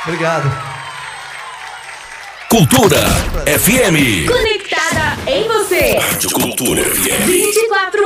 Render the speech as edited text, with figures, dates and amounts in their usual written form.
Obrigado. Cultura FM. Conectada em você. Rádio Cultura FM. 24